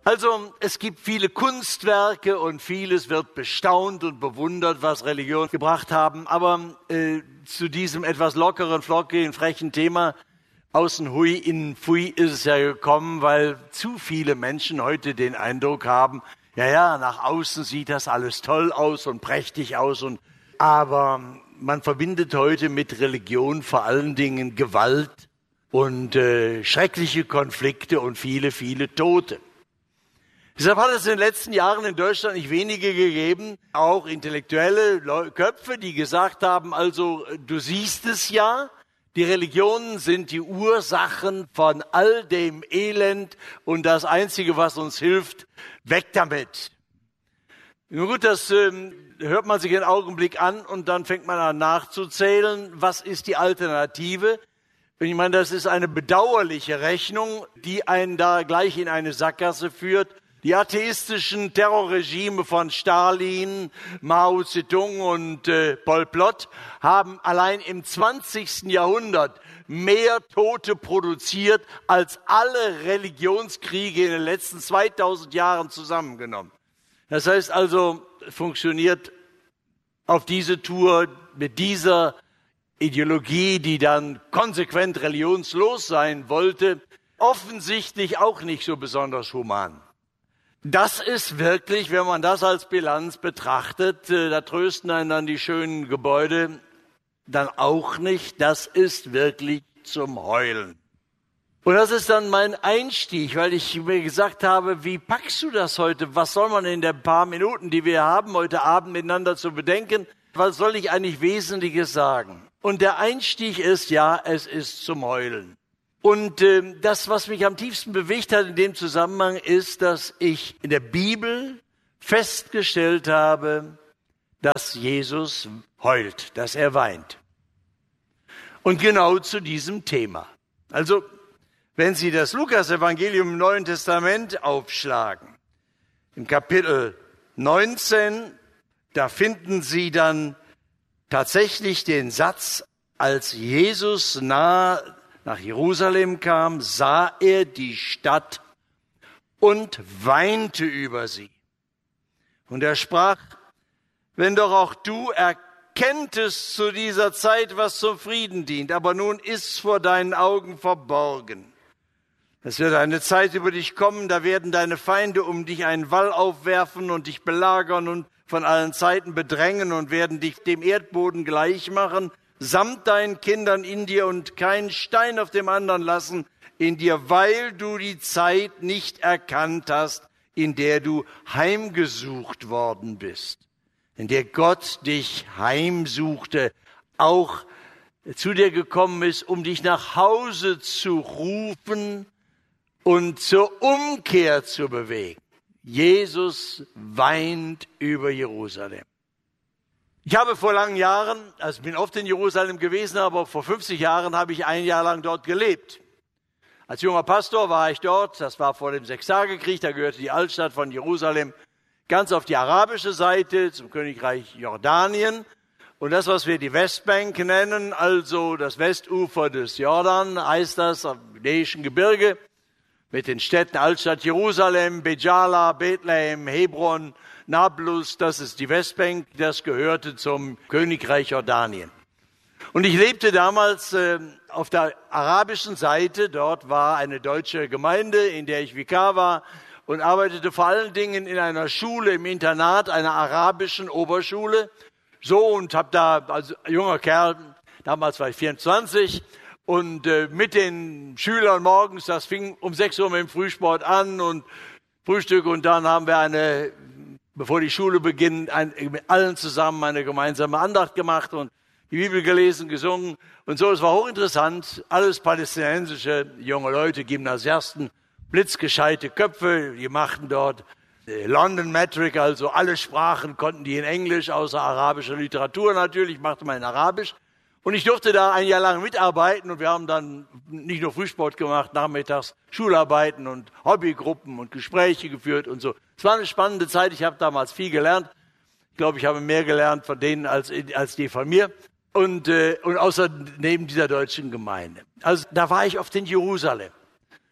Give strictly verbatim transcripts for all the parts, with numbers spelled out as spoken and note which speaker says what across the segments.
Speaker 1: Also es gibt viele Kunstwerke und vieles wird bestaunt und bewundert, was Religion gebracht haben. Aber äh, zu diesem etwas lockeren, flockigen, frechen Thema außen hui, innen pfui ist es ja gekommen, weil zu viele Menschen heute den Eindruck haben, ja, ja, nach außen sieht das alles toll aus und prächtig aus. Und aber man verbindet heute mit Religion vor allen Dingen Gewalt und äh, schreckliche Konflikte und viele, viele Tote. Deshalb hat es in den letzten Jahren in Deutschland nicht wenige gegeben, auch intellektuelle Köpfe, die gesagt haben, also du siehst es ja, die Religionen sind die Ursachen von all dem Elend und das Einzige, was uns hilft, weg damit. Nun gut, das ähm, hört man sich einen Augenblick an und dann fängt man an nachzuzählen, was ist die Alternative? Ich meine, das ist eine bedauerliche Rechnung, die einen da gleich in eine Sackgasse führt. Die atheistischen Terrorregime von Stalin, Mao Zedong und äh, Pol Pot haben allein im zwanzigsten Jahrhundert mehr Tote produziert als alle Religionskriege in den letzten zweitausend Jahren zusammengenommen. Das heißt also, funktioniert auf diese Tour mit dieser Ideologie, die dann konsequent religionslos sein wollte, offensichtlich auch nicht so besonders human. Das ist wirklich, wenn man das als Bilanz betrachtet, äh, da trösten einen dann die schönen Gebäude, dann auch nicht. Das ist wirklich zum Heulen. Und das ist dann mein Einstieg, weil ich mir gesagt habe, wie packst du das heute? Was soll man in den paar Minuten, die wir haben, heute Abend miteinander zu bedenken? Was soll ich eigentlich Wesentliches sagen? Und der Einstieg ist, ja, es ist zum Heulen. Und äh, das, was mich am tiefsten bewegt hat in dem Zusammenhang, ist, dass ich in der Bibel festgestellt habe, dass Jesus heult, dass er weint. Und genau zu diesem Thema. Also, wenn Sie das Lukas-Evangelium im Neuen Testament aufschlagen, im Kapitel neunzehn, da finden Sie dann tatsächlich den Satz, als Jesus nahe nach Jerusalem kam, sah er die Stadt und weinte über sie. Und er sprach, wenn doch auch du erkenntest zu dieser Zeit, was zum Frieden dient, aber nun ist's vor deinen Augen verborgen. Es wird eine Zeit über dich kommen, da werden deine Feinde um dich einen Wall aufwerfen und dich belagern und von allen Seiten bedrängen und werden dich dem Erdboden gleich machen, samt deinen Kindern in dir und keinen Stein auf dem anderen lassen in dir, weil du die Zeit nicht erkannt hast, in der du heimgesucht worden bist, in der Gott dich heimsuchte, auch zu dir gekommen ist, um dich nach Hause zu rufen und zur Umkehr zu bewegen. Jesus weint über Jerusalem. Ich habe vor langen Jahren, also bin oft in Jerusalem gewesen, aber vor fünfzig Jahren habe ich ein Jahr lang dort gelebt. Als junger Pastor war ich dort, das war vor dem Sechstagekrieg, da gehörte die Altstadt von Jerusalem ganz auf die arabische Seite zum Königreich Jordanien. Und das, was wir die Westbank nennen, also das Westufer des Jordan, heißt das, am jüdischen Gebirge, mit den Städten Altstadt Jerusalem, Bejala, Bethlehem, Hebron, Nablus, das ist die Westbank, das gehörte zum Königreich Jordanien. Und ich lebte damals äh, auf der arabischen Seite, dort war eine deutsche Gemeinde, in der ich Vikar war und arbeitete vor allen Dingen in einer Schule, im Internat, einer arabischen Oberschule. So, und habe da als junger Kerl, damals war ich vierundzwanzig, und äh, mit den Schülern morgens, das fing um sechs Uhr mit dem Frühsport an und Frühstück, und dann haben wir eine, bevor die Schule beginnt, ein, mit allen zusammen eine gemeinsame Andacht gemacht und die Bibel gelesen, gesungen und so. Es war hochinteressant, alles palästinensische junge Leute, Gymnasiasten, blitzgescheite Köpfe, die machten dort London Metric, also alle Sprachen konnten die in Englisch, außer arabischer Literatur natürlich, machte man in Arabisch. Und ich durfte da ein Jahr lang mitarbeiten und wir haben dann nicht nur Frühsport gemacht, nachmittags Schularbeiten und Hobbygruppen und Gespräche geführt und so. Es war eine spannende Zeit, ich habe damals viel gelernt. Ich glaube, ich habe mehr gelernt von denen als, als die von mir. Und, äh, und außer neben dieser deutschen Gemeinde. Also da war ich oft in Jerusalem.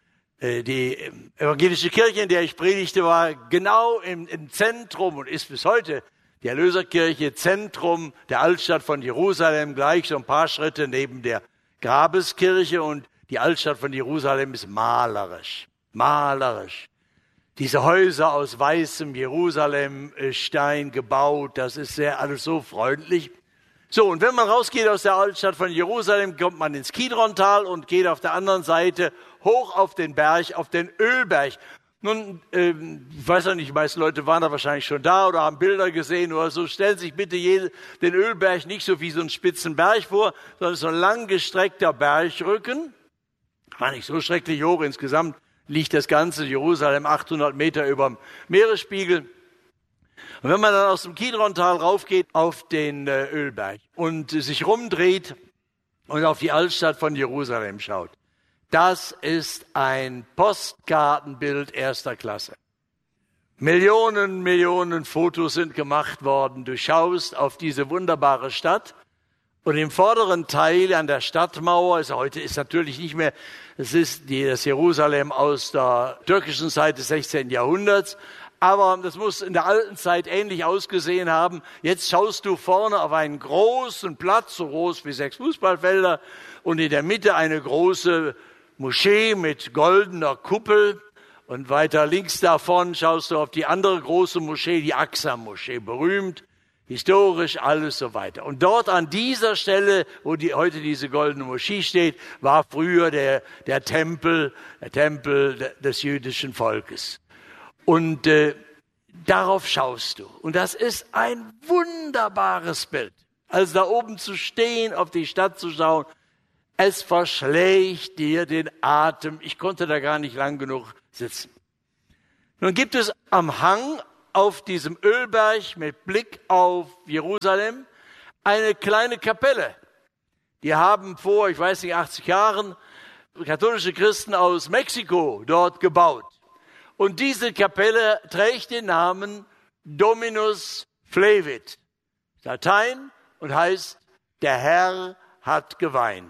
Speaker 1: Die evangelische Kirche, in der ich predigte, war genau im, im Zentrum und ist bis heute die Erlöserkirche, Zentrum der Altstadt von Jerusalem, gleich so ein paar Schritte neben der Grabeskirche. Und die Altstadt von Jerusalem ist malerisch, malerisch. Diese Häuser aus weißem Jerusalemstein gebaut, das ist sehr alles so freundlich. So, und wenn man rausgeht aus der Altstadt von Jerusalem, kommt man ins Kidrontal und geht auf der anderen Seite hoch auf den Berg, auf den Ölberg. Nun, ähm, ich weiß ja nicht, die meisten Leute waren da wahrscheinlich schon da oder haben Bilder gesehen oder so. Stellen Sie sich bitte jede, den Ölberg nicht so wie so einen spitzen Berg vor, sondern so ein langgestreckter Bergrücken. War nicht so schrecklich hoch. Insgesamt liegt das ganze Jerusalem achthundert Meter über dem Meeresspiegel. Und wenn man dann aus dem Kidrontal raufgeht auf den äh, Ölberg und äh, sich rumdreht und auf die Altstadt von Jerusalem schaut, das ist ein Postkartenbild erster Klasse. Millionen, Millionen Fotos sind gemacht worden. Du schaust auf diese wunderbare Stadt und im vorderen Teil an der Stadtmauer, ist, heute ist natürlich nicht mehr, es ist die, das Jerusalem aus der türkischen Zeit des sechzehnten Jahrhunderts, aber das muss in der alten Zeit ähnlich ausgesehen haben. Jetzt schaust du vorne auf einen großen Platz, so groß wie sechs Fußballfelder, und in der Mitte eine große Moschee mit goldener Kuppel. Und weiter links davon schaust du auf die andere große Moschee, die Aqsa-Moschee, berühmt, historisch, alles so weiter. Und dort an dieser Stelle, wo die, heute diese goldene Moschee steht, war früher der, der Tempel, der Tempel des jüdischen Volkes. Und äh, darauf schaust du. Und das ist ein wunderbares Bild. Also da oben zu stehen, auf die Stadt zu schauen, es verschlägt dir den Atem. Ich konnte da gar nicht lang genug sitzen. Nun gibt es am Hang auf diesem Ölberg mit Blick auf Jerusalem eine kleine Kapelle. Die haben vor, ich weiß nicht, achtzig Jahren katholische Christen aus Mexiko dort gebaut. Und diese Kapelle trägt den Namen Dominus Flevit, Latein, und heißt, der Herr hat geweint.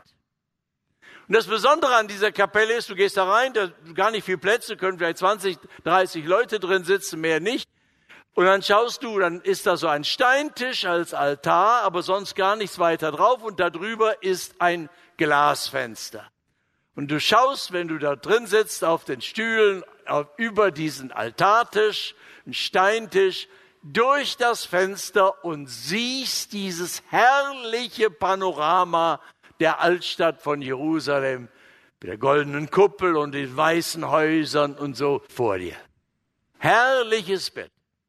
Speaker 1: Und das Besondere an dieser Kapelle ist, du gehst da rein, da sind gar nicht viele Plätze, können vielleicht zwanzig, dreißig Leute drin sitzen, mehr nicht. Und dann schaust du, dann ist da so ein Steintisch als Altar, aber sonst gar nichts weiter drauf. Und darüber ist ein Glasfenster. Und du schaust, wenn du da drin sitzt, auf den Stühlen, auf, über diesen Altartisch, einen Steintisch, durch das Fenster und siehst dieses herrliche Panorama der Altstadt von Jerusalem mit der goldenen Kuppel und den weißen Häusern und so vor dir. Herrliches Bild.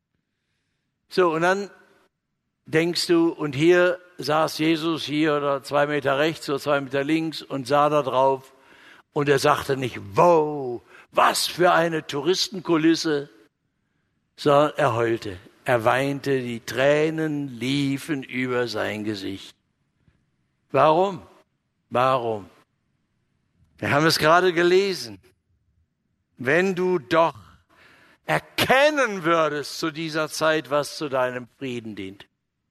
Speaker 1: So, und dann denkst du, und hier saß Jesus hier oder zwei Meter rechts oder zwei Meter links und sah da drauf. Und er sagte nicht, wow, was für eine Touristenkulisse, sondern er heulte, er weinte, die Tränen liefen über sein Gesicht. Warum? Warum? Wir haben es gerade gelesen. Wenn du doch erkennen würdest zu dieser Zeit, was zu deinem Frieden dient.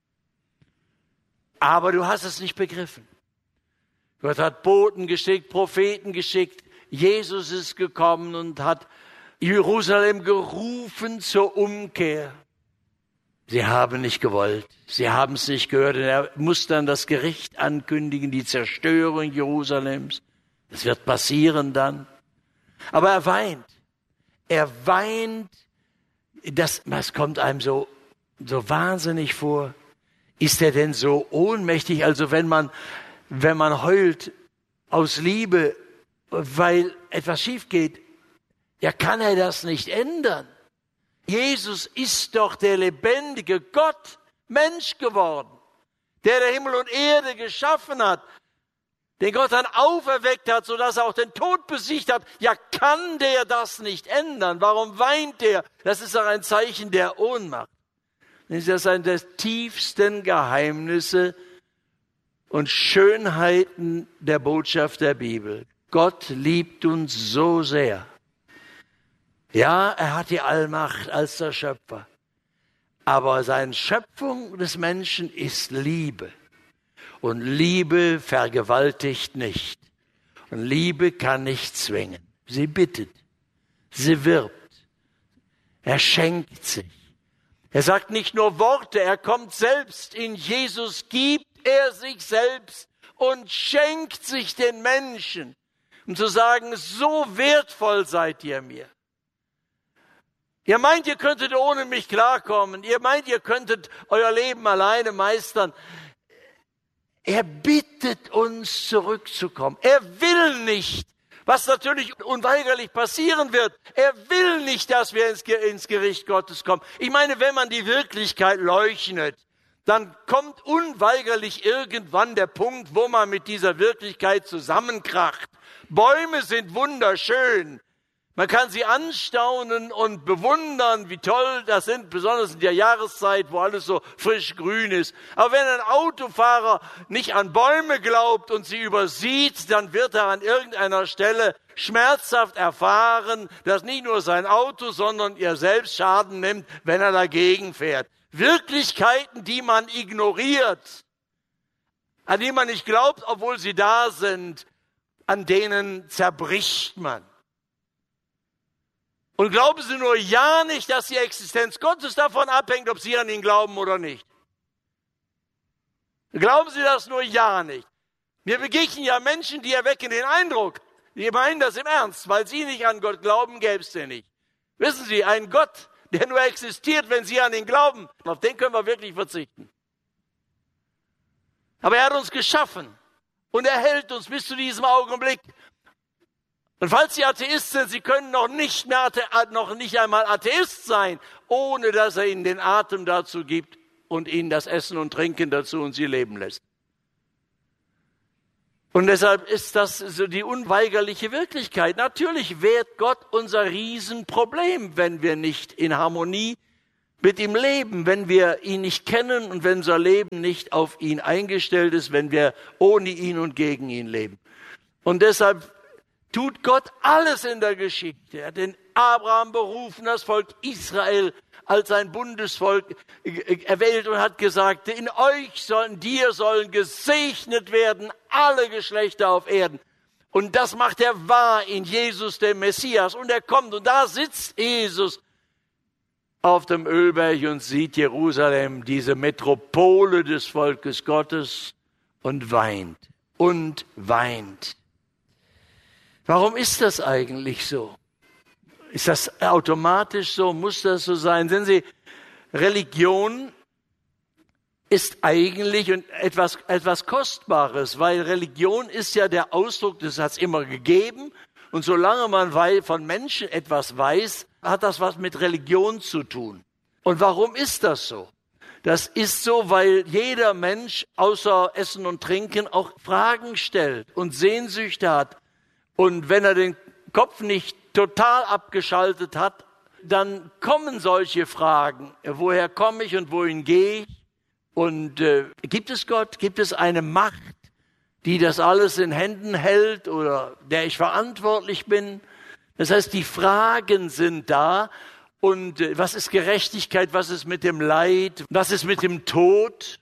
Speaker 1: Aber du hast es nicht begriffen. Gott hat Boten geschickt, Propheten geschickt. Jesus ist gekommen und hat Jerusalem gerufen zur Umkehr. Sie haben nicht gewollt. Sie haben es nicht gehört. Und er muss dann das Gericht ankündigen, die Zerstörung Jerusalems. Das wird passieren dann. Aber er weint. Er weint. Das, das kommt einem so, so wahnsinnig vor. Ist er denn so ohnmächtig? Also wenn man, wenn man heult aus Liebe, weil etwas schief geht, ja, kann er das nicht ändern. Jesus ist doch der lebendige Gott, Mensch geworden, der der Himmel und Erde geschaffen hat, den Gott dann auferweckt hat, sodass er auch den Tod besiegt hat. Ja, kann der das nicht ändern? Warum weint der? Das ist doch ein Zeichen der Ohnmacht. Das ist eines der tiefsten Geheimnisse und Schönheiten der Botschaft der Bibel. Gott liebt uns so sehr. Ja, er hat die Allmacht als der Schöpfer. Aber seine Schöpfung des Menschen ist Liebe. Und Liebe vergewaltigt nicht. Und Liebe kann nicht zwingen. Sie bittet. sie wirbt. Er schenkt sich. Er sagt nicht nur Worte, er kommt selbst. In Jesus gibt er sich selbst und schenkt sich den Menschen, um zu sagen, so wertvoll seid ihr mir. Ihr meint, ihr könntet ohne mich klarkommen. Ihr meint, ihr könntet euer Leben alleine meistern. Er bittet uns, zurückzukommen. Er will nicht, was natürlich unweigerlich passieren wird. Er will nicht, dass wir ins, ins Gericht Gottes kommen. Ich meine, wenn man die Wirklichkeit leugnet, dann kommt unweigerlich irgendwann der Punkt, wo man mit dieser Wirklichkeit zusammenkracht. Bäume sind wunderschön. Man kann sie anstaunen und bewundern, wie toll das sind, besonders in der Jahreszeit, wo alles so frisch grün ist. Aber wenn ein Autofahrer nicht an Bäume glaubt und sie übersieht, dann wird er an irgendeiner Stelle schmerzhaft erfahren, dass nicht nur sein Auto, sondern er selbst Schaden nimmt, wenn er dagegen fährt. Wirklichkeiten, die man ignoriert, an die man nicht glaubt, obwohl sie da sind, an denen zerbricht man. Und glauben Sie nur ja nicht, dass die Existenz Gottes davon abhängt, ob Sie an ihn glauben oder nicht. Glauben Sie das nur ja nicht. Mir begegnen ja Menschen, die erwecken den Eindruck, die meinen das im Ernst, weil sie nicht an Gott glauben, gäbe es den nicht. Wissen Sie, ein Gott, der nur existiert, wenn Sie an ihn glauben, auf den können wir wirklich verzichten. Aber er hat uns geschaffen und er hält uns bis zu diesem Augenblick. Und falls Sie Atheist sind, Sie können noch nicht, mehr, noch nicht einmal Atheist sein, ohne dass er Ihnen den Atem dazu gibt und Ihnen das Essen und Trinken dazu und Sie leben lässt. Und deshalb ist das so die unweigerliche Wirklichkeit. Natürlich wäre Gott unser Riesenproblem, wenn wir nicht in Harmonie mit ihm leben, wenn wir ihn nicht kennen und wenn unser Leben nicht auf ihn eingestellt ist, wenn wir ohne ihn und gegen ihn leben. Und deshalb tut Gott alles in der Geschichte. Er hat den Abraham berufen, das Volk Israel als sein Bundesvolk erwählt und hat gesagt, in euch sollen, dir sollen gesegnet werden alle Geschlechter auf Erden. Und das macht er wahr in Jesus, dem Messias. Und er kommt und da sitzt Jesus auf dem Ölberg und sieht Jerusalem, diese Metropole des Volkes Gottes, und weint und weint. Warum ist das eigentlich so? Ist das automatisch so? Muss das so sein? Sehen Sie, Religion ist eigentlich etwas, etwas Kostbares, weil Religion ist ja der Ausdruck, das hat es immer gegeben. Und solange man von Menschen etwas weiß, hat das was mit Religion zu tun. Und warum ist das so? Das ist so, weil jeder Mensch außer Essen und Trinken auch Fragen stellt und Sehnsüchte hat. Und wenn er den Kopf nicht total abgeschaltet hat, dann kommen solche Fragen. Woher komme ich und wohin gehe ich? Und äh, gibt es Gott? Gibt es eine Macht, die das alles in Händen hält oder der ich verantwortlich bin? Das heißt, die Fragen sind da. Und äh, was ist Gerechtigkeit? Was ist mit dem Leid? Was ist mit dem Tod?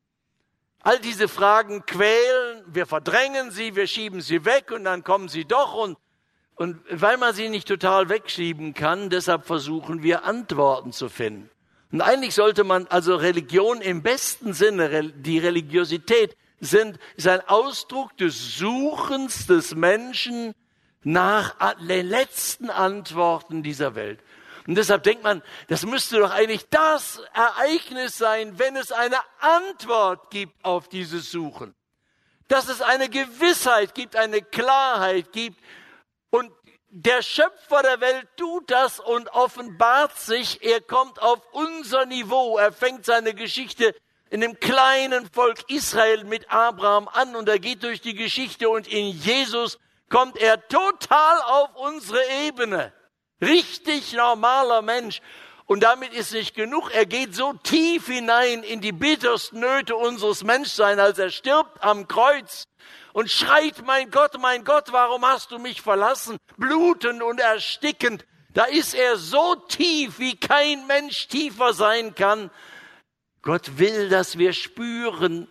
Speaker 1: All diese Fragen quälen, wir verdrängen sie, wir schieben sie weg und dann kommen sie doch. Und, und weil man sie nicht total wegschieben kann, deshalb versuchen wir Antworten zu finden. Und eigentlich sollte man, also Religion im besten Sinne, die Religiosität sind, ist ein Ausdruck des Suchens des Menschen nach den letzten Antworten dieser Welt. Und deshalb denkt man, das müsste doch eigentlich das Ereignis sein, wenn es eine Antwort gibt auf dieses Suchen. Dass es eine Gewissheit gibt, eine Klarheit gibt. Und der Schöpfer der Welt tut das und offenbart sich. Er kommt auf unser Niveau. Er fängt seine Geschichte in dem kleinen Volk Israel mit Abraham an. Und er geht durch die Geschichte und in Jesus kommt er total auf unsere Ebene. Richtig normaler Mensch. Und damit ist nicht genug. Er geht so tief hinein in die bittersten Nöte unseres Menschseins, als er stirbt am Kreuz und schreit, mein Gott, mein Gott, warum hast du mich verlassen? Blutend und erstickend. Da ist er so tief, wie kein Mensch tiefer sein kann. Gott will, dass wir spüren,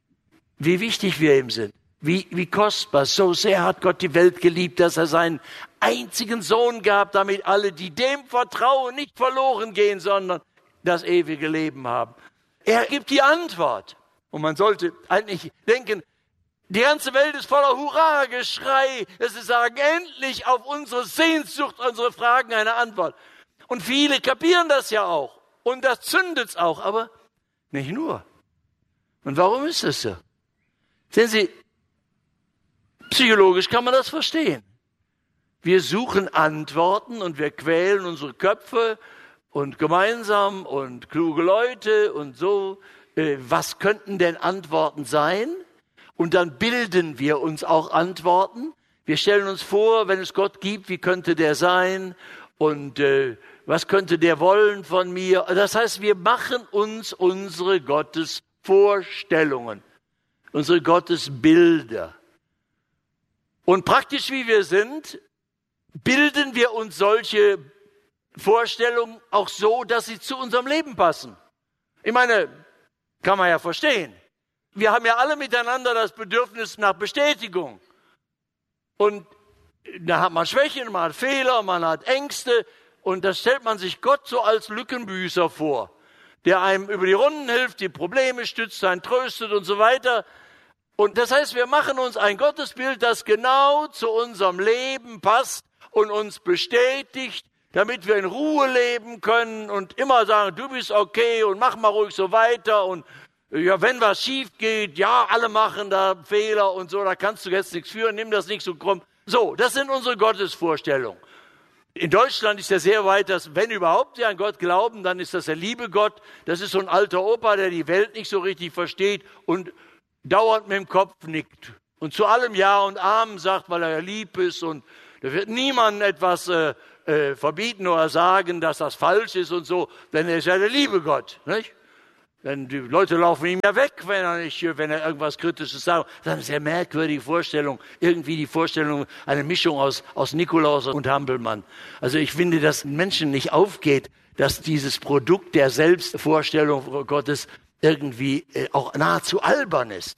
Speaker 1: wie wichtig wir ihm sind. Wie, wie kostbar. So sehr hat Gott die Welt geliebt, dass er seinen einzigen Sohn gab, damit alle, die dem vertrauen, nicht verloren gehen, sondern das ewige Leben haben. Er gibt die Antwort. Und man sollte eigentlich denken, die ganze Welt ist voller Hurra-Geschrei, dass sie sagen, endlich auf unsere Sehnsucht, unsere Fragen eine Antwort. Und viele kapieren das ja auch. Und das zündet's auch, aber nicht nur. Und warum ist das so? Sehen Sie, psychologisch kann man das verstehen. Wir suchen Antworten und wir quälen unsere Köpfe und gemeinsam und kluge Leute und so. Äh, was könnten denn Antworten sein? Und dann bilden wir uns auch Antworten. Wir stellen uns vor, wenn es Gott gibt, wie könnte der sein? Und äh, was könnte der wollen von mir? Das heißt, wir machen uns unsere Gottesvorstellungen, unsere Gottesbilder. Und praktisch wie wir sind, bilden wir uns solche Vorstellungen auch so, dass sie zu unserem Leben passen. Ich meine, kann man ja verstehen. Wir haben ja alle miteinander das Bedürfnis nach Bestätigung. Und da hat man Schwächen, man hat Fehler, man hat Ängste. Und da stellt man sich Gott so als Lückenbüßer vor, der einem über die Runden hilft, die Probleme stützt, einen tröstet und so weiter. Und das heißt, wir machen uns ein Gottesbild, das genau zu unserem Leben passt und uns bestätigt, damit wir in Ruhe leben können und immer sagen, du bist okay und mach mal ruhig so weiter. Und ja, wenn was schief geht, ja, alle machen da Fehler und so, da kannst du jetzt nichts für, nimm das nicht so krumm. So, das sind unsere Gottesvorstellungen. In Deutschland ist ja sehr weit, dass, wenn überhaupt sie an Gott glauben, dann ist das der liebe Gott. Das ist so ein alter Opa, der die Welt nicht so richtig versteht und dauernd mit dem Kopf nickt. Und zu allem Ja und Amen sagt, weil er ja lieb ist. Und da wird niemandem etwas äh, äh, verbieten oder sagen, dass das falsch ist und so. Denn er ist ja der liebe Gott, nicht? Denn die Leute laufen ihm ja weg, wenn er nicht, wenn er irgendwas Kritisches sagt. Das ist eine sehr merkwürdige Vorstellung. Irgendwie die Vorstellung, eine Mischung aus, aus Nikolaus und Hampelmann. Also ich finde, dass Menschen nicht aufgeht, dass dieses Produkt der Selbstvorstellung Gottes irgendwie äh, auch nahezu albern ist.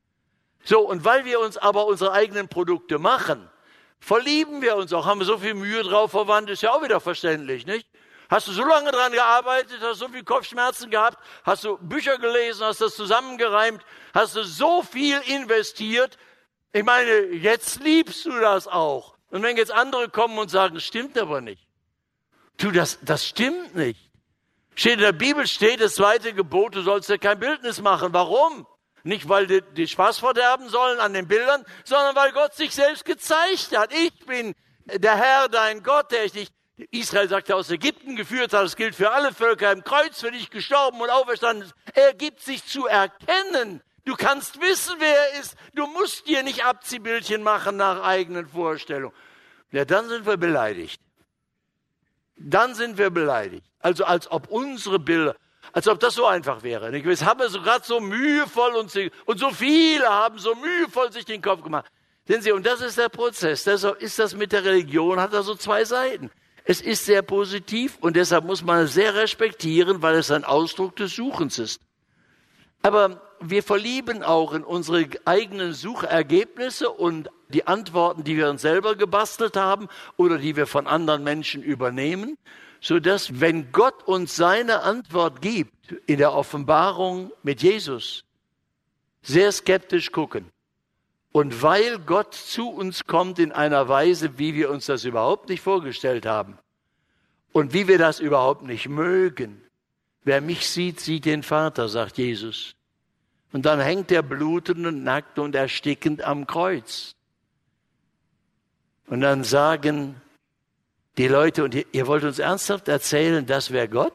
Speaker 1: So, und weil wir uns aber unsere eigenen Produkte machen, verlieben wir uns auch, haben wir so viel Mühe drauf verwandt, ist ja auch wieder verständlich, nicht? Hast du so lange dran gearbeitet, hast so viel Kopfschmerzen gehabt, hast du Bücher gelesen, hast das zusammengereimt, hast du so viel investiert. Ich meine, jetzt liebst du das auch. Und wenn jetzt andere kommen und sagen, das stimmt aber nicht. Du, das, das stimmt nicht. Steht in der Bibel, steht das zweite Gebot, du sollst dir kein Bildnis machen. Warum? Nicht, weil die, die Spaß verderben sollen an den Bildern, sondern weil Gott sich selbst gezeigt hat. Ich bin der Herr, dein Gott, der dich Israel sagt ja aus Ägypten geführt hat, das gilt für alle Völker, im Kreuz für dich gestorben und auferstanden ist. Er gibt sich zu erkennen. Du kannst wissen, wer er ist. Du musst dir nicht Abziehbildchen machen nach eigenen Vorstellungen. Ja, dann sind wir beleidigt. Dann sind wir beleidigt. Also als ob unsere Bilder, als ob das so einfach wäre. Das haben wir so gerade so mühevoll und, und so viele haben so mühevoll sich den Kopf gemacht. Sehen Sie, und das ist der Prozess. Deshalb ist das mit der Religion, hat da so zwei Seiten. Es ist sehr positiv und deshalb muss man es sehr respektieren, weil es ein Ausdruck des Suchens ist. Aber wir verlieben auch in unsere eigenen Suchergebnisse und die Antworten, die wir uns selber gebastelt haben oder die wir von anderen Menschen übernehmen, sodass, wenn Gott uns seine Antwort gibt in der Offenbarung mit Jesus, sehr skeptisch gucken. Und weil Gott zu uns kommt in einer Weise, wie wir uns das überhaupt nicht vorgestellt haben und wie wir das überhaupt nicht mögen. Wer mich sieht, sieht den Vater, sagt Jesus. Und dann hängt er blutend und nackt und erstickend am Kreuz. Und dann sagen die Leute, und ihr, ihr wollt uns ernsthaft erzählen, das wäre Gott?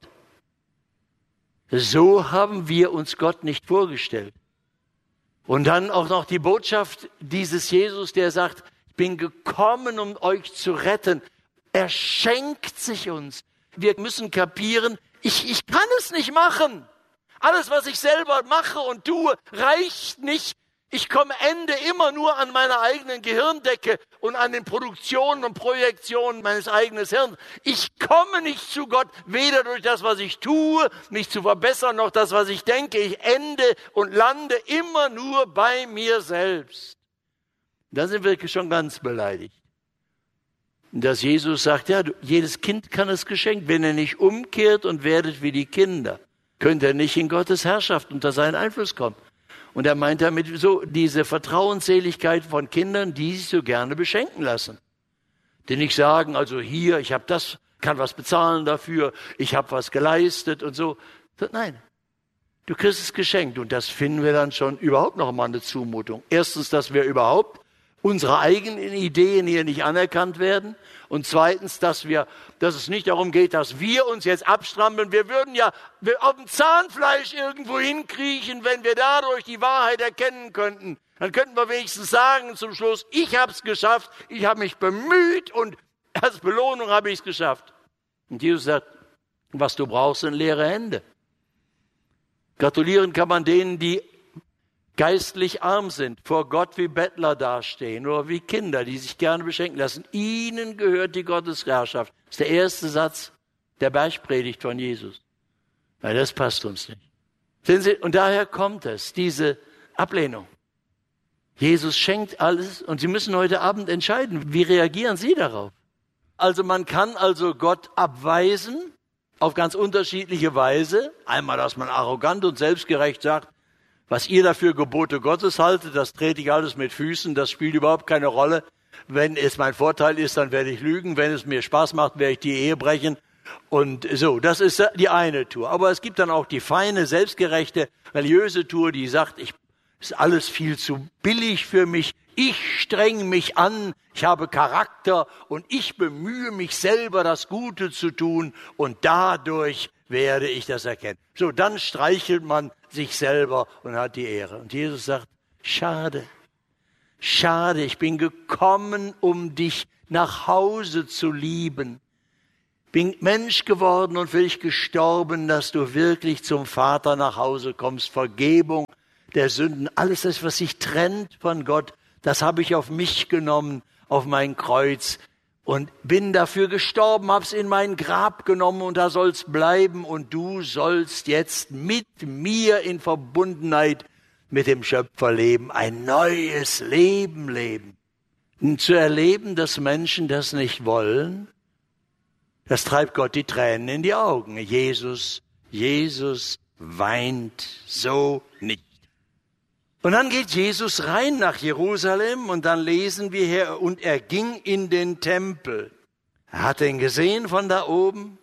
Speaker 1: So haben wir uns Gott nicht vorgestellt. Und dann auch noch die Botschaft dieses Jesus, der sagt, ich bin gekommen, um euch zu retten. Er schenkt sich uns. Wir müssen kapieren, ich, ich kann es nicht machen. Alles, was ich selber mache und tue, reicht nicht. Ich komme Ende immer nur an meiner eigenen Gehirndecke und an den Produktionen und Projektionen meines eigenen Hirns. Ich komme nicht zu Gott, weder durch das, was ich tue, mich zu verbessern, noch das, was ich denke. Ich ende und lande immer nur bei mir selbst. Da sind wir schon ganz beleidigt. dass Jesus sagt, ja, jedes Kind kann es geschenkt. Wenn er nicht umkehrt und werdet wie die Kinder, könnt ihr nicht in Gottes Herrschaft unter seinen Einfluss kommen. Und er meint damit so diese Vertrauensseligkeit von Kindern, die sich so gerne beschenken lassen. Die nicht sagen, also hier, ich habe das, kann was bezahlen dafür, ich habe was geleistet und so. Nein, du kriegst es geschenkt. Und das finden wir dann schon überhaupt noch mal eine Zumutung. Erstens, dass wir überhaupt unsere eigenen Ideen hier nicht anerkannt werden. Und zweitens, dass wir, dass es nicht darum geht, dass wir uns jetzt abstrampeln. Wir würden ja auf dem Zahnfleisch irgendwo hinkriechen, wenn wir dadurch die Wahrheit erkennen könnten. Dann könnten wir wenigstens sagen zum Schluss, ich habe es geschafft, ich habe mich bemüht und als Belohnung habe ich es geschafft. Und Jesus sagt, was du brauchst, sind leere Hände. Gratulieren kann man denen, die geistlich arm sind, vor Gott wie Bettler dastehen oder wie Kinder, die sich gerne beschenken lassen. Ihnen gehört die Gottesherrschaft. Das ist der erste Satz der Bergpredigt von Jesus. Weil das passt uns nicht. Sehen Sie, und daher kommt es, diese Ablehnung. Jesus schenkt alles und Sie müssen heute Abend entscheiden, wie reagieren Sie darauf? Also man kann also Gott abweisen auf ganz unterschiedliche Weise. Einmal, dass man arrogant und selbstgerecht sagt, was ihr dafür Gebote Gottes haltet, das trete ich alles mit Füßen, das spielt überhaupt keine Rolle. Wenn es mein Vorteil ist, dann werde ich lügen. Wenn es mir Spaß macht, werde ich die Ehe brechen. Und so, das ist die eine Tour. Aber es gibt dann auch die feine, selbstgerechte, religiöse Tour, die sagt, ich, ist alles viel zu billig für mich. Ich strenge mich an, ich habe Charakter und ich bemühe mich selber, das Gute zu tun und dadurch werde ich das erkennen. So, dann streichelt man sich selber und hat die Ehre. Und Jesus sagt, schade, schade, ich bin gekommen, um dich nach Hause zu lieben. Bin Mensch geworden und für dich gestorben, dass du wirklich zum Vater nach Hause kommst. Vergebung der Sünden, alles das, was sich trennt von Gott, das habe ich auf mich genommen, auf mein Kreuz. Und bin dafür gestorben, hab's in mein Grab genommen und da soll's bleiben. Und du sollst jetzt mit mir in Verbundenheit mit dem Schöpfer leben, ein neues Leben leben. Und zu erleben, dass Menschen das nicht wollen, das treibt Gott die Tränen in die Augen. Jesus, Jesus weint so nicht. Und dann geht Jesus rein nach Jerusalem und dann lesen wir hier, und er ging in den Tempel. Er hat ihn gesehen von da oben,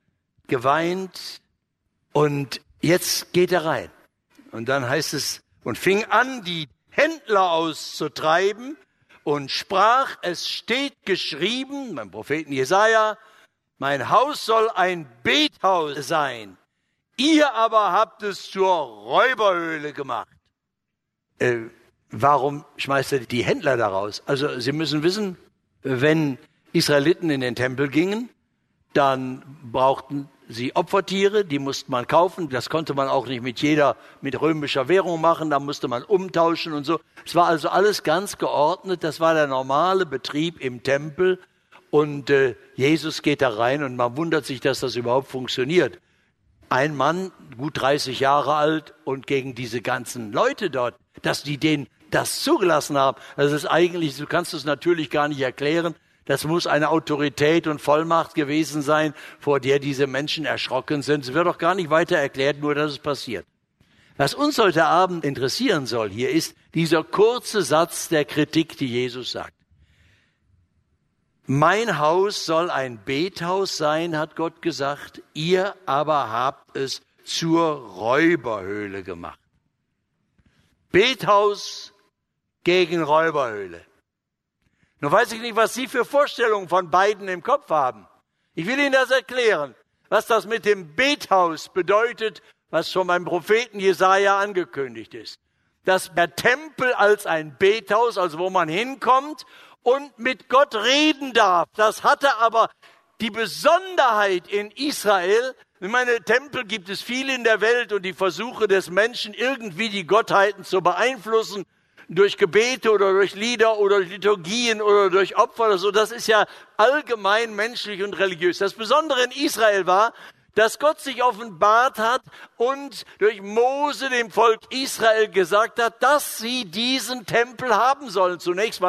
Speaker 1: geweint und jetzt geht er rein. Und dann heißt es, und fing an, die Händler auszutreiben und sprach, es steht geschrieben, beim Propheten Jesaja, mein Haus soll ein Bethaus sein. Ihr aber habt es zur Räuberhöhle gemacht. Äh, warum schmeißt er die Händler da raus? Also Sie müssen wissen, wenn Israeliten in den Tempel gingen, dann brauchten sie Opfertiere, die musste man kaufen. Das konnte man auch nicht mit jeder, mit römischer Währung machen, da musste man umtauschen und so. Es war also alles ganz geordnet, das war der normale Betrieb im Tempel. Und äh, Jesus geht da rein und man wundert sich, dass das überhaupt funktioniert. Ein Mann, gut dreißig Jahre alt und gegen diese ganzen Leute dort, dass die denen das zugelassen haben, das ist eigentlich, du kannst es natürlich gar nicht erklären, das muss eine Autorität und Vollmacht gewesen sein, vor der diese Menschen erschrocken sind. Es wird doch gar nicht weiter erklärt, nur dass es passiert. Was uns heute Abend interessieren soll hier ist dieser kurze Satz der Kritik, die Jesus sagt. Mein Haus soll ein Bethaus sein, hat Gott gesagt, ihr aber habt es zur Räuberhöhle gemacht. Bethaus gegen Räuberhöhle. Nun weiß ich nicht, was Sie für Vorstellungen von beiden im Kopf haben. Ich will Ihnen das erklären, was das mit dem Bethaus bedeutet, was schon beim Propheten Jesaja angekündigt ist. Dass der Tempel als ein Bethaus, also wo man hinkommt und mit Gott reden darf. Das hatte aber die Besonderheit in Israel. Ich meine, Tempel gibt es viele in der Welt und die Versuche des Menschen, irgendwie die Gottheiten zu beeinflussen, durch Gebete oder durch Lieder oder durch Liturgien oder durch Opfer oder so, das ist ja allgemein menschlich und religiös. Das Besondere in Israel war, dass Gott sich offenbart hat und durch Mose dem Volk Israel gesagt hat, dass sie diesen Tempel haben sollen. Zunächst war da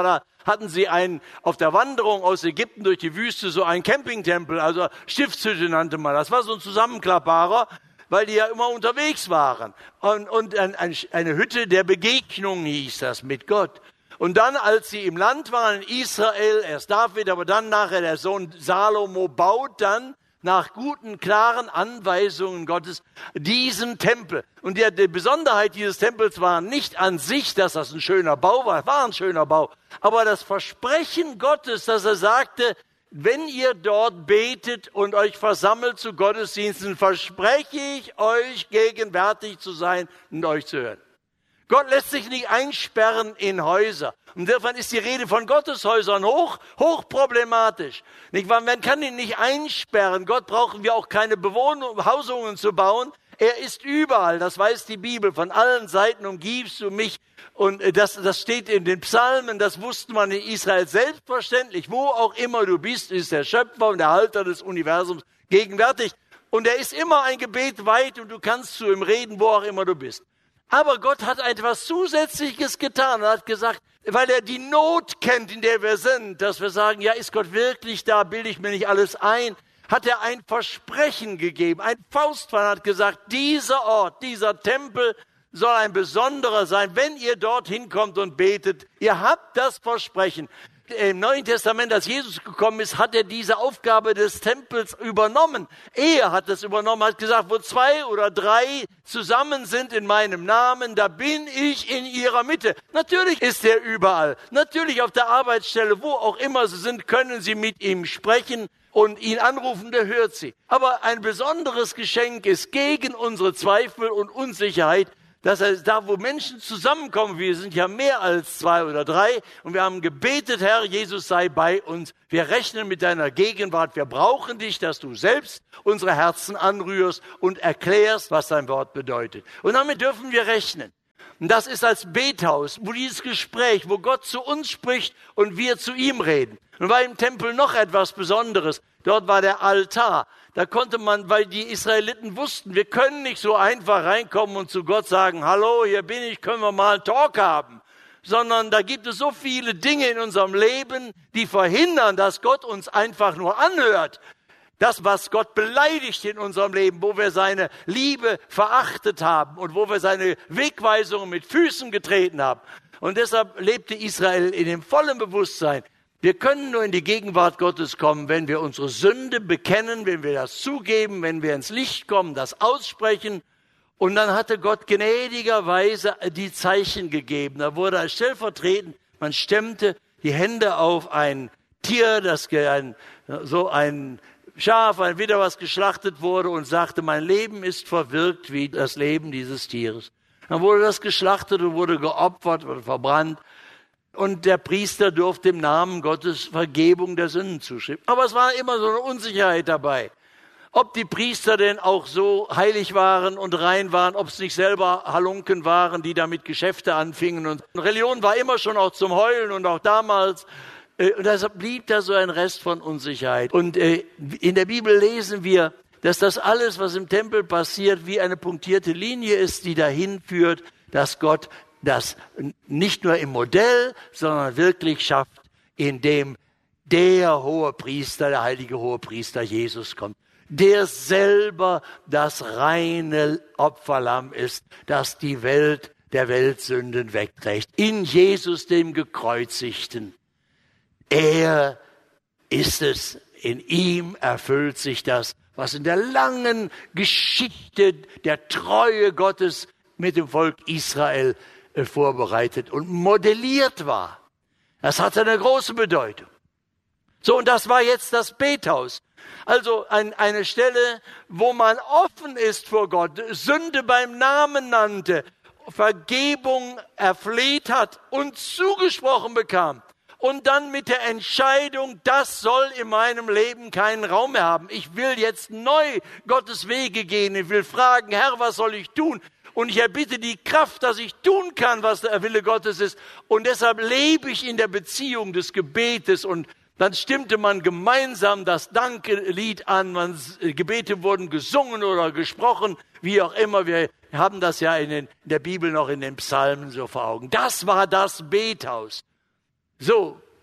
Speaker 1: hatten sie einen, auf der Wanderung aus Ägypten durch die Wüste so einen Campingtempel, also Stiftshütte nannte man. Das war so ein zusammenklappbarer, weil die ja immer unterwegs waren. Und, und ein, ein, eine Hütte der Begegnung hieß das mit Gott. Und dann, als sie im Land waren, in Israel, erst David, aber dann nachher der Sohn Salomo, baut dann nach guten, klaren Anweisungen Gottes diesen Tempel. Und die, die Besonderheit dieses Tempels war nicht an sich, dass das ein schöner Bau war, war ein schöner Bau, aber das Versprechen Gottes, dass er sagte, wenn ihr dort betet und euch versammelt zu Gottesdiensten, verspreche ich euch, gegenwärtig zu sein und euch zu hören. Gott lässt sich nicht einsperren in Häuser. Und insofern ist die Rede von Gotteshäusern hoch, hoch problematisch. Nicht wahr? Man kann ihn nicht einsperren. Gott brauchen wir auch keine Bewohnungen, Hausungen zu bauen. Er ist überall. Das weiß die Bibel. Von allen Seiten umgibst du mich. Und das, das steht in den Psalmen. Das wusste man in Israel selbstverständlich. Wo auch immer du bist, ist der Schöpfer und der Halter des Universums gegenwärtig. Und er ist immer ein Gebet weit und du kannst zu ihm reden, wo auch immer du bist. Aber Gott hat etwas Zusätzliches getan und hat gesagt, weil er die Not kennt, in der wir sind, dass wir sagen, ja, ist Gott wirklich da, bilde ich mir nicht alles ein, hat er ein Versprechen gegeben, ein Faustpfand, hat gesagt, dieser Ort, dieser Tempel soll ein besonderer sein, wenn ihr dorthin kommt und betet. Ihr habt das Versprechen. Im Neuen Testament, als Jesus gekommen ist, hat er diese Aufgabe des Tempels übernommen. Er hat es übernommen, hat gesagt, wo zwei oder drei zusammen sind in meinem Namen, da bin ich in ihrer Mitte. Natürlich ist er überall. Natürlich auf der Arbeitsstelle, wo auch immer sie sind, können sie mit ihm sprechen und ihn anrufen, der hört sie. Aber ein besonderes Geschenk ist gegen unsere Zweifel und Unsicherheit, dass er da, wo Menschen zusammenkommen, wir sind ja mehr als zwei oder drei, und wir haben gebetet, Herr, Jesus sei bei uns. Wir rechnen mit deiner Gegenwart. Wir brauchen dich, dass du selbst unsere Herzen anrührst und erklärst, was dein Wort bedeutet. Und damit dürfen wir rechnen. Und das ist als Bethaus, wo dieses Gespräch, wo Gott zu uns spricht und wir zu ihm reden. Und war im Tempel noch etwas Besonderes. Dort war der Altar. Da konnte man, weil die Israeliten wussten, wir können nicht so einfach reinkommen und zu Gott sagen, hallo, hier bin ich, können wir mal einen Talk haben. Sondern da gibt es so viele Dinge in unserem Leben, die verhindern, dass Gott uns einfach nur anhört. Das, was Gott beleidigt in unserem Leben, wo wir seine Liebe verachtet haben und wo wir seine Wegweisungen mit Füßen getreten haben. Und deshalb lebte Israel in dem vollen Bewusstsein, wir können nur in die Gegenwart Gottes kommen, wenn wir unsere Sünde bekennen, wenn wir das zugeben, wenn wir ins Licht kommen, das aussprechen. Und dann hatte Gott gnädigerweise die Zeichen gegeben. Da wurde als stellvertretend, man stemmte die Hände auf ein Tier, das ein, so ein Schaf, ein Widder, was geschlachtet wurde, und sagte, mein Leben ist verwirkt wie das Leben dieses Tieres. Dann wurde das geschlachtet und wurde geopfert und verbrannt. Und der Priester durfte im Namen Gottes Vergebung der Sünden zuschreiben. Aber es war immer so eine Unsicherheit dabei. Ob die Priester denn auch so heilig waren und rein waren, ob es nicht selber Halunken waren, die damit Geschäfte anfingen. Und Religion war immer schon auch zum Heulen und auch damals. Und deshalb blieb da so ein Rest von Unsicherheit. Und in der Bibel lesen wir, dass das alles, was im Tempel passiert, wie eine punktierte Linie ist, die dahin führt, dass Gott das nicht nur im Modell, sondern wirklich schafft, indem der hohe Priester, der heilige hohe Priester Jesus kommt, der selber das reine Opferlamm ist, das die Welt der Weltsünden wegträgt. In Jesus, dem Gekreuzigten. Er ist es, in ihm erfüllt sich das, was in der langen Geschichte der Treue Gottes mit dem Volk Israel vorbereitet und modelliert war. Das hatte eine große Bedeutung. So, und das war jetzt das Bethaus. Also ein, eine Stelle, wo man offen ist vor Gott, Sünde beim Namen nannte, Vergebung erfleht hat und zugesprochen bekam. Und dann mit der Entscheidung, das soll in meinem Leben keinen Raum mehr haben. Ich will jetzt neu Gottes Wege gehen. Ich will fragen, Herr, was soll ich tun? Und ich erbitte die Kraft, dass ich tun kann, was der Wille Gottes ist. Und deshalb lebe ich in der Beziehung des Gebetes. Und dann stimmte man gemeinsam das Dankelied an. Man, Gebete wurden gesungen oder gesprochen, wie auch immer. Wir haben das ja in, den, in der Bibel noch in den Psalmen so vor Augen. Das war das Bethaus. So,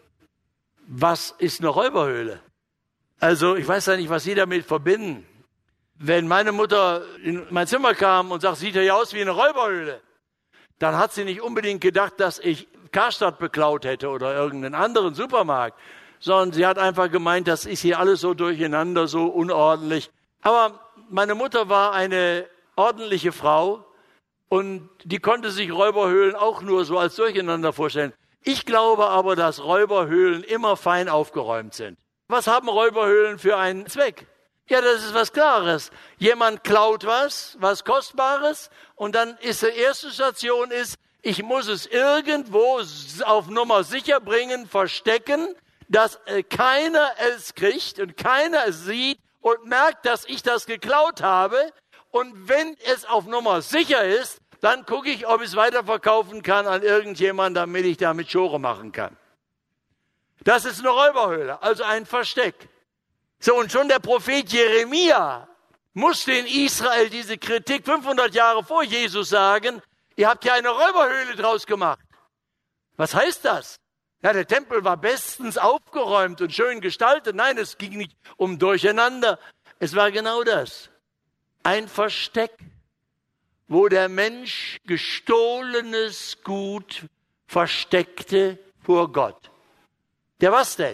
Speaker 1: Was ist eine Räuberhöhle? Also ich weiß ja nicht, was Sie damit verbinden. Wenn meine Mutter in mein Zimmer kam und sagt, sieht ja aus wie eine Räuberhöhle, dann hat sie nicht unbedingt gedacht, dass ich Karstadt beklaut hätte oder irgendeinen anderen Supermarkt, sondern sie hat einfach gemeint, das ist hier alles so durcheinander, so unordentlich. Aber meine Mutter war eine ordentliche Frau und die konnte sich Räuberhöhlen auch nur so als Durcheinander vorstellen. Ich glaube aber, dass Räuberhöhlen immer fein aufgeräumt sind. Was haben Räuberhöhlen für einen Zweck? Ja, das ist was Klares. Jemand klaut was, was Kostbares, und dann ist die erste Station ist, ich muss es irgendwo auf Nummer sicher bringen, verstecken, dass äh, keiner es kriegt und keiner es sieht und merkt, dass ich das geklaut habe. Und wenn es auf Nummer sicher ist, dann gucke ich, ob ich es weiterverkaufen kann an irgendjemanden, damit ich damit Schore machen kann. Das ist eine Räuberhöhle, also ein Versteck. So, und schon der Prophet Jeremia musste in Israel diese Kritik fünfhundert Jahre vor Jesus sagen, ihr habt ja eine Räuberhöhle draus gemacht. Was heißt das? Ja, der Tempel war bestens aufgeräumt und schön gestaltet. Nein, es ging nicht um Durcheinander. Es war genau das. Ein Versteck, wo der Mensch gestohlenes Gut versteckte vor Gott. Ja, was denn?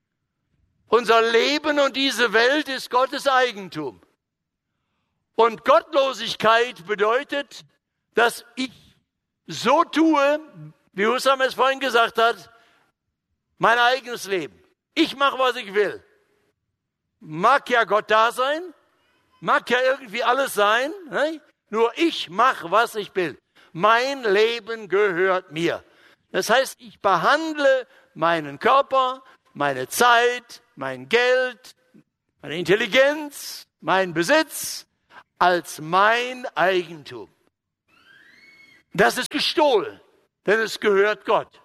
Speaker 1: Unser Leben und diese Welt ist Gottes Eigentum. Und Gottlosigkeit bedeutet, dass ich so tue, wie Husam es vorhin gesagt hat, mein eigenes Leben. Ich mache, was ich will. Mag ja Gott da sein, mag ja irgendwie alles sein, ne? Nur ich mache, was ich will. Mein Leben gehört mir. Das heißt, ich behandle meinen Körper, meine Zeit, mein Geld, meine Intelligenz, mein Besitz als mein Eigentum. Das ist gestohlen, denn es gehört Gott.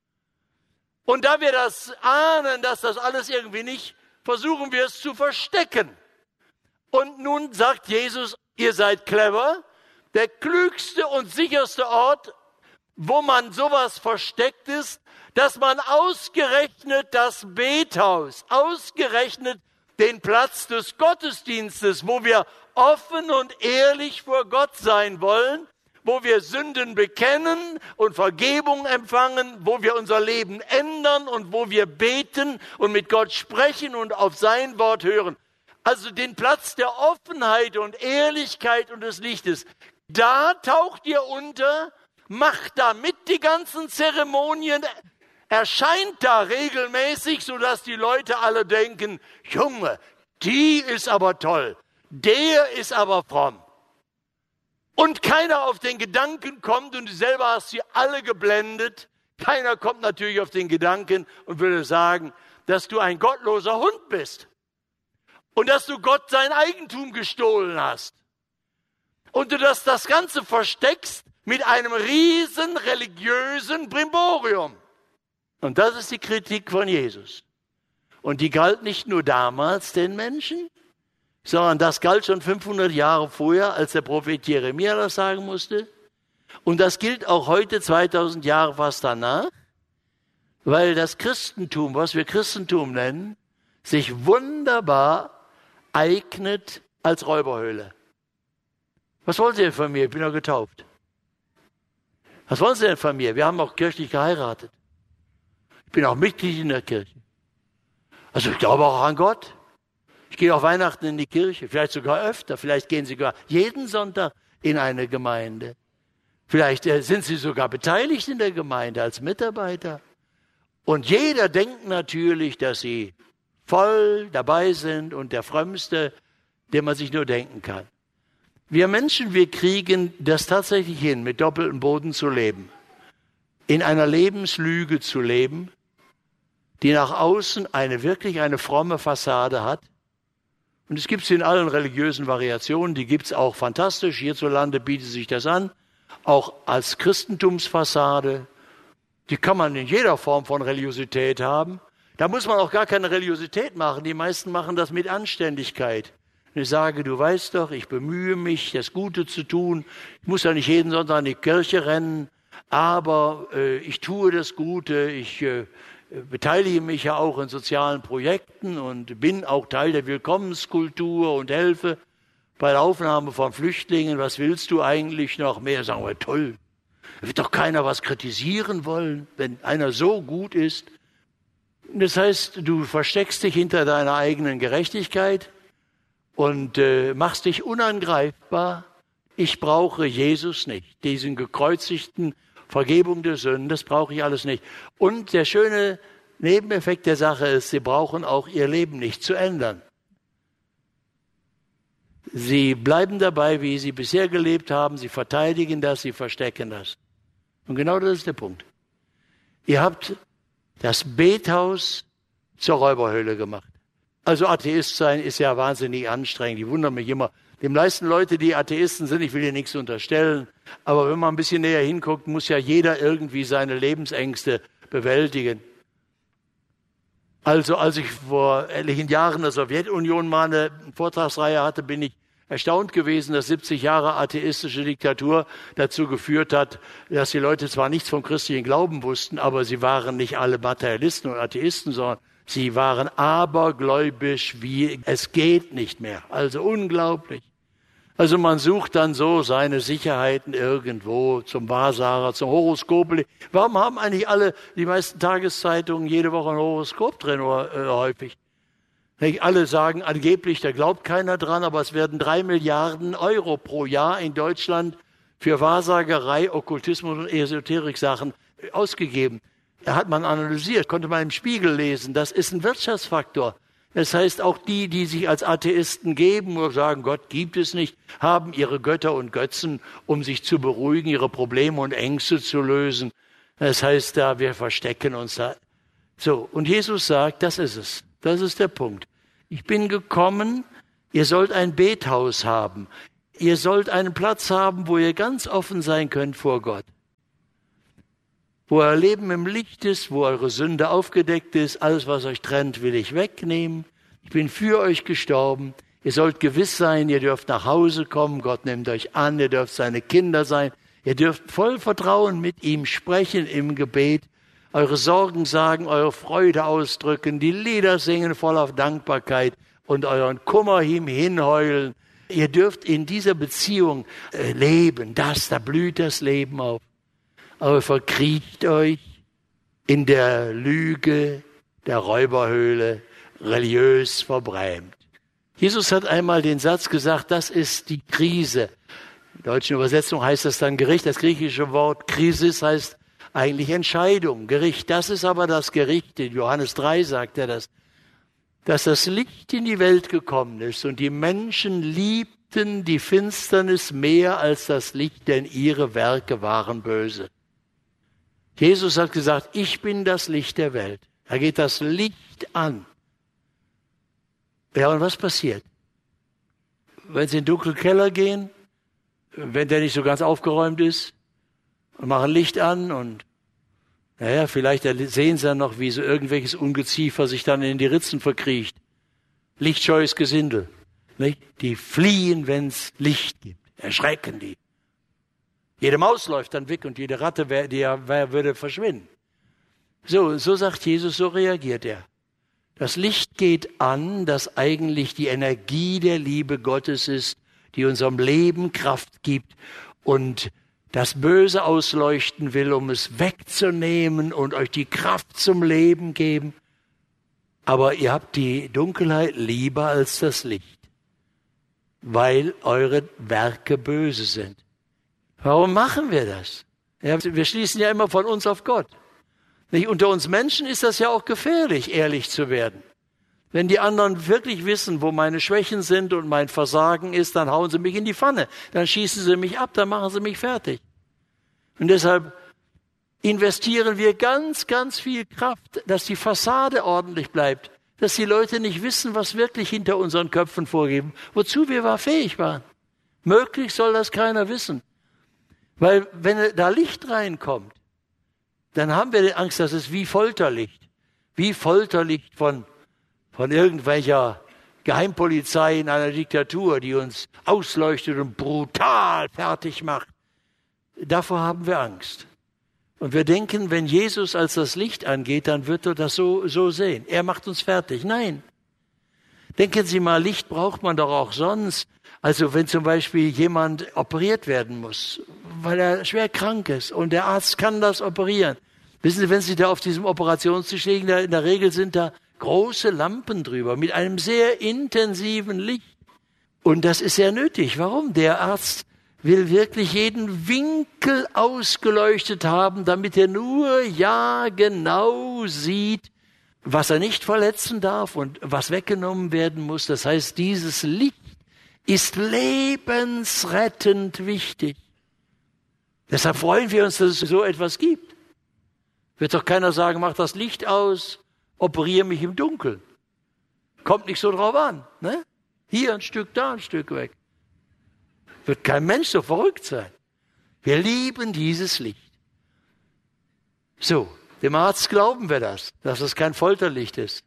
Speaker 1: Und da wir das ahnen, dass das alles irgendwie nicht, versuchen wir es zu verstecken. Und nun sagt Jesus, ihr seid clever. Der klügste und sicherste Ort, wo man sowas versteckt ist, dass man ausgerechnet das Bethaus, ausgerechnet den Platz des Gottesdienstes, wo wir offen und ehrlich vor Gott sein wollen, wo wir Sünden bekennen und Vergebung empfangen, wo wir unser Leben ändern und wo wir beten und mit Gott sprechen und auf sein Wort hören. Also den Platz der Offenheit und Ehrlichkeit und des Lichtes. Da taucht ihr unter, macht da mit die ganzen Zeremonien, erscheint da regelmäßig, sodass die Leute alle denken, Junge, die ist aber toll, der ist aber fromm. Und keiner auf den Gedanken kommt, und du selber hast sie alle geblendet, keiner kommt natürlich auf den Gedanken und würde sagen, dass du ein gottloser Hund bist und dass du Gott sein Eigentum gestohlen hast und du das, das Ganze versteckst mit einem riesen religiösen Brimborium. Und das ist die Kritik von Jesus. Und die galt nicht nur damals den Menschen, sondern das galt schon fünfhundert Jahre vorher, als der Prophet Jeremia das sagen musste. Und das gilt auch heute, zweitausend Jahre fast danach, weil das Christentum, was wir Christentum nennen, sich wunderbar eignet als Räuberhöhle. Was wollen Sie denn von mir? Ich bin ja getauft. Was wollen Sie denn von mir? Wir haben auch kirchlich geheiratet. Ich bin auch Mitglied in der Kirche. Also ich glaube auch an Gott. Ich gehe auch Weihnachten in die Kirche, vielleicht sogar öfter. Vielleicht gehen Sie sogar jeden Sonntag in eine Gemeinde. Vielleicht äh, sind Sie sogar beteiligt in der Gemeinde als Mitarbeiter. Und jeder denkt natürlich, dass Sie voll dabei sind und der Frömmste, den man sich nur denken kann. Wir Menschen, wir kriegen das tatsächlich hin, mit doppeltem Boden zu leben. In einer Lebenslüge zu leben, die nach außen eine wirklich eine fromme Fassade hat. Und es gibt sie in allen religiösen Variationen, die gibt es auch fantastisch. Hierzulande bietet sich das an, auch als Christentumsfassade. Die kann man in jeder Form von Religiosität haben. Da muss man auch gar keine Religiosität machen. Die meisten machen das mit Anständigkeit. Und ich sage, du weißt doch, ich bemühe mich, das Gute zu tun. Ich muss ja nicht jeden Sonntag in die Kirche rennen, aber äh, ich tue das Gute. Ich, äh, beteilige mich ja auch in sozialen Projekten und bin auch Teil der Willkommenskultur und helfe bei der Aufnahme von Flüchtlingen. Was willst du eigentlich noch mehr? Sagen wir, toll. Da wird doch keiner was kritisieren wollen, wenn einer so gut ist. Das heißt, du versteckst dich hinter deiner eigenen Gerechtigkeit und äh, machst dich unangreifbar. Ich brauche Jesus nicht, diesen gekreuzigten Vergebung der Sünden, das brauche ich alles nicht. Und der schöne Nebeneffekt der Sache ist, sie brauchen auch ihr Leben nicht zu ändern. Sie bleiben dabei, wie sie bisher gelebt haben, sie verteidigen das, sie verstecken das. Und genau das ist der Punkt. Ihr habt das Bethaus zur Räuberhöhle gemacht. Also Atheist sein ist ja wahnsinnig anstrengend. Ich wundere mich immer. Die meisten Leute, die Atheisten sind, ich will dir nichts unterstellen, aber wenn man ein bisschen näher hinguckt, muss ja jeder irgendwie seine Lebensängste bewältigen. Also als ich vor etlichen Jahren in der Sowjetunion mal eine Vortragsreihe hatte, bin ich erstaunt gewesen, dass siebzig Jahre atheistische Diktatur dazu geführt hat, dass die Leute zwar nichts vom christlichen Glauben wussten, aber sie waren nicht alle Materialisten und Atheisten, sondern sie waren abergläubisch, wie es geht nicht mehr. Also unglaublich. Also man sucht dann so seine Sicherheiten irgendwo zum Wahrsager, zum Horoskop. Warum haben eigentlich alle, die meisten Tageszeitungen jede Woche ein Horoskop drin oder äh, häufig? Alle sagen angeblich, da glaubt keiner dran, aber es werden drei Milliarden Euro pro Jahr in Deutschland für Wahrsagerei, Okkultismus und Esoterik-Sachen ausgegeben. Da hat man analysiert, konnte man im Spiegel lesen, das ist ein Wirtschaftsfaktor. Das heißt, auch die, die sich als Atheisten geben oder sagen, Gott gibt es nicht, haben ihre Götter und Götzen, um sich zu beruhigen, ihre Probleme und Ängste zu lösen. Das heißt, da wir verstecken uns da. So, und Jesus sagt, das ist es. Das ist der Punkt. Ich bin gekommen, ihr sollt ein Bethaus haben. Ihr sollt einen Platz haben, wo ihr ganz offen sein könnt vor Gott. Wo euer Leben im Licht ist, wo eure Sünde aufgedeckt ist, alles, was euch trennt, will ich wegnehmen. Ich bin für euch gestorben. Ihr sollt gewiss sein, ihr dürft nach Hause kommen, Gott nimmt euch an, ihr dürft seine Kinder sein. Ihr dürft voll Vertrauen mit ihm sprechen im Gebet, eure Sorgen sagen, eure Freude ausdrücken, die Lieder singen voller Dankbarkeit und euren Kummer ihm hinheulen. Ihr dürft in dieser Beziehung äh, leben, das, da blüht das Leben auf. Aber verkriecht euch in der Lüge der Räuberhöhle, religiös verbrämt. Jesus hat einmal den Satz gesagt, das ist die Krise. In der deutschen Übersetzung heißt das dann Gericht. Das griechische Wort Krisis heißt eigentlich Entscheidung, Gericht. Das ist aber das Gericht. In Johannes drei sagt er das, dass das Licht in die Welt gekommen ist und die Menschen liebten die Finsternis mehr als das Licht, denn ihre Werke waren böse. Jesus hat gesagt, ich bin das Licht der Welt. Da geht das Licht an. Ja, und was passiert? Wenn Sie in den dunklen Keller gehen, wenn der nicht so ganz aufgeräumt ist, und machen Licht an und naja, vielleicht sehen Sie dann noch, wie so irgendwelches Ungeziefer sich dann in die Ritzen verkriecht. Lichtscheues Gesindel. Nicht? Die fliehen, wenn es Licht gibt. Erschrecken die. Jede Maus läuft dann weg und jede Ratte wär, die wär, würde verschwinden. So, so sagt Jesus, so reagiert er. Das Licht geht an, das eigentlich die Energie der Liebe Gottes ist, die unserem Leben Kraft gibt und das Böse ausleuchten will, um es wegzunehmen und euch die Kraft zum Leben geben. Aber ihr habt die Dunkelheit lieber als das Licht, weil eure Werke böse sind. Warum machen wir das? Ja, wir schließen ja immer von uns auf Gott. Nicht? Unter uns Menschen ist das ja auch gefährlich, ehrlich zu werden. Wenn die anderen wirklich wissen, wo meine Schwächen sind und mein Versagen ist, dann hauen sie mich in die Pfanne. Dann schießen sie mich ab, dann machen sie mich fertig. Und deshalb investieren wir ganz, ganz viel Kraft, dass die Fassade ordentlich bleibt. Dass die Leute nicht wissen, was wirklich hinter unseren Köpfen vorgeben, wozu wir war fähig waren. Möglich soll das keiner wissen. Weil wenn da Licht reinkommt, dann haben wir die Angst, dass es wie Folterlicht, wie Folterlicht von, von irgendwelcher Geheimpolizei in einer Diktatur, die uns ausleuchtet und brutal fertig macht. Davor haben wir Angst. Und wir denken, wenn Jesus als das Licht angeht, dann wird er das so, so sehen. Er macht uns fertig. Nein. Denken Sie mal, Licht braucht man doch auch sonst. Also wenn zum Beispiel jemand operiert werden muss, weil er schwer krank ist und der Arzt kann das operieren. Wissen Sie, wenn Sie da auf diesem Operationstisch liegen, da in der Regel sind da große Lampen drüber mit einem sehr intensiven Licht. Und das ist sehr nötig. Warum? Der Arzt will wirklich jeden Winkel ausgeleuchtet haben, damit er nur ja genau sieht, was er nicht verletzen darf und was weggenommen werden muss. Das heißt, dieses Licht ist lebensrettend wichtig. Deshalb freuen wir uns, dass es so etwas gibt. Wird doch keiner sagen, mach das Licht aus, operiere mich im Dunkeln. Kommt nicht so drauf an. Ne? Hier ein Stück, da ein Stück weg. Wird kein Mensch so verrückt sein. Wir lieben dieses Licht. So, dem Arzt glauben wir das, dass es kein Folterlicht ist.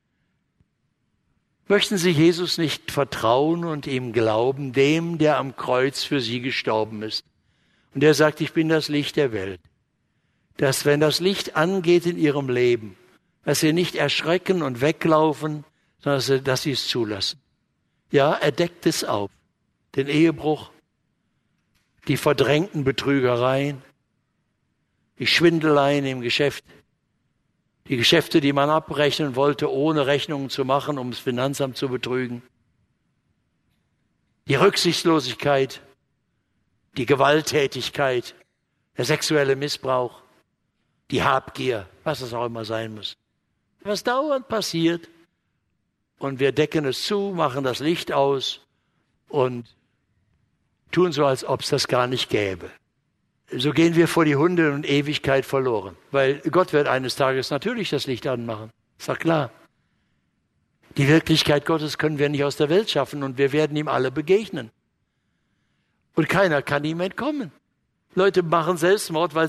Speaker 1: Möchten Sie Jesus nicht vertrauen und ihm glauben, dem, der am Kreuz für Sie gestorben ist? Und der sagt, ich bin das Licht der Welt. Dass, wenn das Licht angeht in Ihrem Leben, dass Sie nicht erschrecken und weglaufen, sondern dass Sie, dass Sie es zulassen. Ja, er deckt es auf. Den Ehebruch, die verdrängten Betrügereien, die Schwindeleien im Geschäft, die Geschäfte, die man abrechnen wollte, ohne Rechnungen zu machen, um das Finanzamt zu betrügen, die Rücksichtslosigkeit, die Gewalttätigkeit, der sexuelle Missbrauch, die Habgier, was es auch immer sein muss. Was dauernd passiert und wir decken es zu, machen das Licht aus und tun so, als ob es das gar nicht gäbe. So gehen wir vor die Hunde und Ewigkeit verloren. Weil Gott wird eines Tages natürlich das Licht anmachen. Ist doch klar. Die Wirklichkeit Gottes können wir nicht aus der Welt schaffen und wir werden ihm alle begegnen. Und keiner kann ihm entkommen. Leute machen Selbstmord, weil